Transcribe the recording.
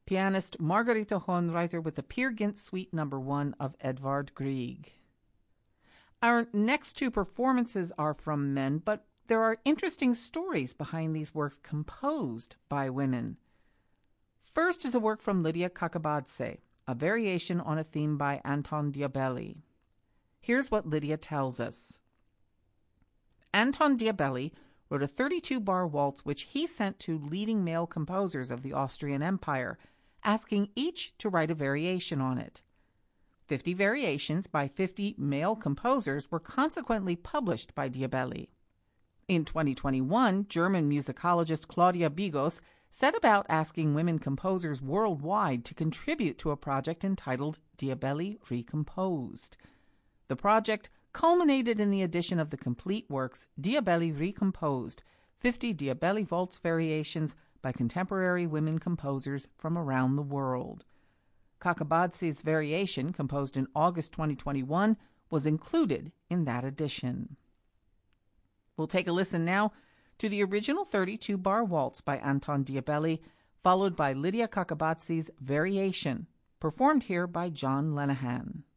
pianist Margarita Hohenreiter with the Peer Gynt Suite No. 1 of Edvard Grieg. Our next two performances are from men, but there are interesting stories behind these works composed by women. First is a work from Lydia Kakabadze, a variation on a theme by Anton Diabelli. Here's what Lydia tells us. Anton Diabelli wrote a 32-bar waltz which he sent to leading male composers of the Austrian Empire, asking each to write a variation on it. 50 variations by 50 male composers were consequently published by Diabelli. In 2021, German musicologist Claudia Bigos set about asking women composers worldwide to contribute to a project entitled Diabelli Recomposed. The project culminated in the edition of the complete works Diabelli Recomposed, 50 Diabelli Waltz variations by contemporary women composers from around the world. Kakabadze's variation, composed in August 2021, was included in that edition. We'll take a listen now to the original 32-bar waltz by Anton Diabelli, followed by Lydia Kakabadze's variation, performed here by John Lenihan.